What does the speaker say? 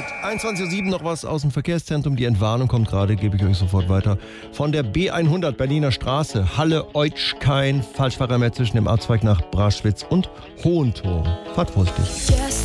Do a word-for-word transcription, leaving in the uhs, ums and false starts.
einundzwanzig Uhr sieben noch was aus dem Verkehrszentrum. Die Entwarnung kommt gerade, gebe ich euch sofort weiter. Von der B hundert Berliner Straße, Halle-Eutsch, kein Falschfahrer mehr zwischen dem Abzweig nach Braschwitz und Hohenturm. Fahrt vorsichtig.